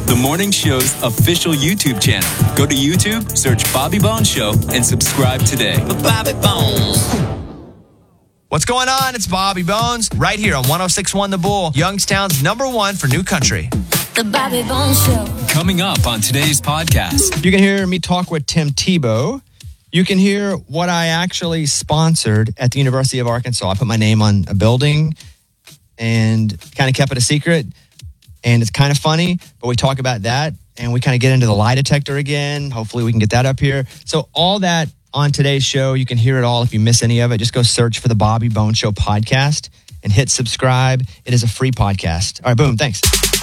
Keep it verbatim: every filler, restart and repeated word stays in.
the morning show's official YouTube channel. Go to YouTube, search Bobby Bones Show, and subscribe today. Bobby Bones. What's going on? It's Bobby Bones right here on one oh six point one The Bull, Youngstown's number one for new country. The Bobby Bones Show. Coming up on today's podcast. You can hear me talk with Tim Tebow. You can hear what I actually sponsored at the University of Arkansas. I put my name on a building and kind of kept it a secret. And it's kind of funny, but we talk about that and we kind of get into the lie detector again. Hopefully we can get that up here. So all that on today's show, you can hear it all. If you miss any of it, just go search for the Bobby Bones Show podcast and hit subscribe. It is a free podcast. All right, boom. Thanks.